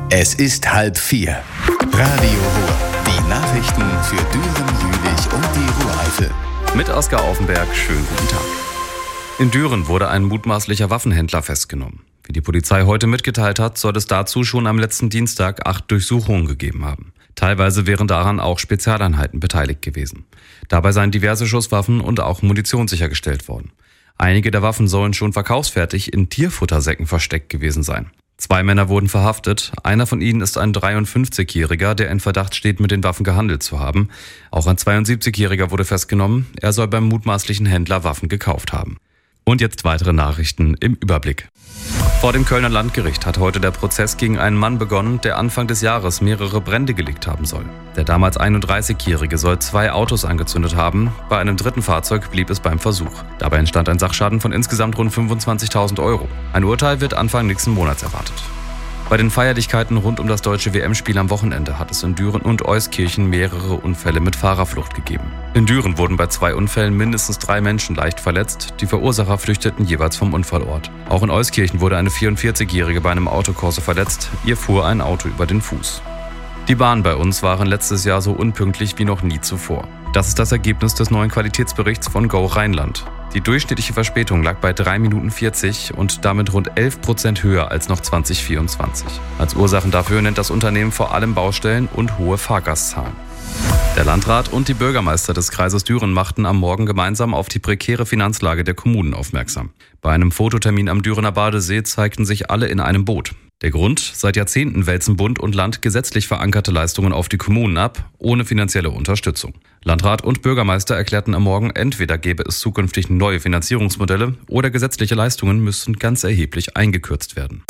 Es ist 3:30. Radio Ruhr. Die Nachrichten für Düren, Jülich und die Ruhr-Eifel. Mit Oskar Aufenberg, schönen guten Tag. In Düren wurde ein mutmaßlicher Waffenhändler festgenommen. Wie die Polizei heute mitgeteilt hat, soll es dazu schon am letzten Dienstag 8 Durchsuchungen gegeben haben. Teilweise wären daran auch Spezialeinheiten beteiligt gewesen. Dabei seien diverse Schusswaffen und auch Munition sichergestellt worden. Einige der Waffen sollen schon verkaufsfertig in Tierfuttersäcken versteckt gewesen sein. 2 Männer wurden verhaftet. Einer von ihnen ist ein 53-Jähriger, der in Verdacht steht, mit den Waffen gehandelt zu haben. Auch ein 72-Jähriger wurde festgenommen. Er soll beim mutmaßlichen Händler Waffen gekauft haben. Und jetzt weitere Nachrichten im Überblick. Vor dem Kölner Landgericht hat heute der Prozess gegen einen Mann begonnen, der Anfang des Jahres mehrere Brände gelegt haben soll. Der damals 31-Jährige soll 2 Autos angezündet haben. Bei einem dritten Fahrzeug blieb es beim Versuch. Dabei entstand ein Sachschaden von insgesamt rund 25.000 €. Ein Urteil wird Anfang nächsten Monats erwartet. Bei den Feierlichkeiten rund um das deutsche WM-Spiel am Wochenende hat es in Düren und Euskirchen mehrere Unfälle mit Fahrerflucht gegeben. In Düren wurden bei 2 Unfällen mindestens 3 Menschen leicht verletzt. Die Verursacher flüchteten jeweils vom Unfallort. Auch in Euskirchen wurde eine 44-Jährige bei einem Autokorso verletzt. Ihr fuhr ein Auto über den Fuß. Die Bahnen bei uns waren letztes Jahr so unpünktlich wie noch nie zuvor. Das ist das Ergebnis des neuen Qualitätsberichts von Go Rheinland. Die durchschnittliche Verspätung lag bei 3 Minuten 40 und damit rund 11% höher als noch 2024. Als Ursachen dafür nennt das Unternehmen vor allem Baustellen und hohe Fahrgastzahlen. Der Landrat und die Bürgermeister des Kreises Düren machten am Morgen gemeinsam auf die prekäre Finanzlage der Kommunen aufmerksam. Bei einem Fototermin am Dürener Badesee zeigten sich alle in einem Boot. Der Grund: Seit Jahrzehnten wälzen Bund und Land gesetzlich verankerte Leistungen auf die Kommunen ab, ohne finanzielle Unterstützung. Landrat und Bürgermeister erklärten am Morgen, entweder gäbe es zukünftig neue Finanzierungsmodelle oder gesetzliche Leistungen müssten ganz erheblich eingekürzt werden.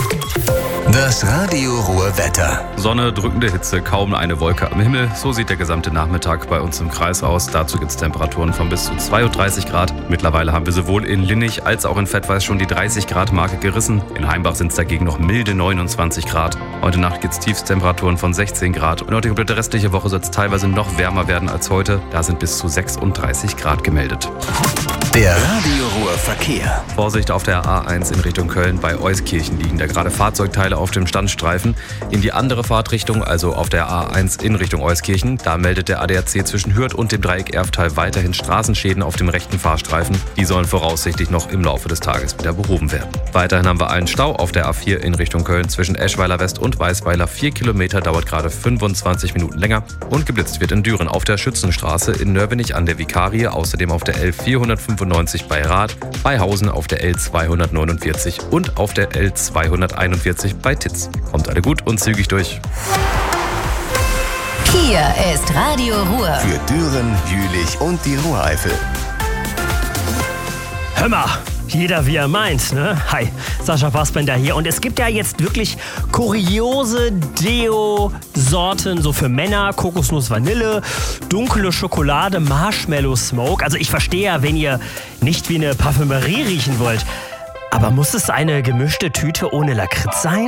Das Radio Ruhr Wetter. Sonne, drückende Hitze, kaum eine Wolke am Himmel. So sieht der gesamte Nachmittag bei uns im Kreis aus. Dazu gibt es Temperaturen von bis zu 32 Grad. Mittlerweile haben wir sowohl in Linnich als auch in Vettweiß schon die 30 Grad Marke gerissen. In Heimbach sind es dagegen noch milde 29 Grad. Heute Nacht gibt es Tiefstemperaturen von 16 Grad. Und heute die restliche Woche soll es teilweise noch wärmer werden als heute. Da sind bis zu 36 Grad gemeldet. Der Radio Ruhr Verkehr. Vorsicht auf der A1 in Richtung Köln. Bei Euskirchen liegen da gerade Fahrzeugteile auf dem Standstreifen. In die andere Fahrtrichtung, also auf der A1 in Richtung Euskirchen, da meldet der ADAC zwischen Hürth und dem Dreieck Erftal weiterhin Straßenschäden auf dem rechten Fahrstreifen. Die sollen voraussichtlich noch im Laufe des Tages wieder behoben werden. Weiterhin haben wir einen Stau auf der A4 in Richtung Köln zwischen Eschweiler West und Weißweiler. 4 Kilometer, dauert gerade 25 Minuten länger. Und geblitzt wird in Düren auf der Schützenstraße, in Nörvenich an der Vikarie, außerdem auf der L495 bei Rath, bei Hausen auf der L249 und auf der L241 bei Titz. Kommt alle gut und zügig durch. Hier ist Radio Ruhr. Für Düren, Jülich und die Ruhr-Eifel. Hör mal, jeder wie er meint, ne? Hi, Sascha Fassbender hier. Und es gibt ja jetzt wirklich kuriose Deo-Sorten, so für Männer, Kokosnuss Vanille, dunkle Schokolade, Marshmallow Smoke. Also ich verstehe ja, wenn ihr nicht wie eine Parfümerie riechen wollt. Aber muss es eine gemischte Tüte ohne Lakritz sein?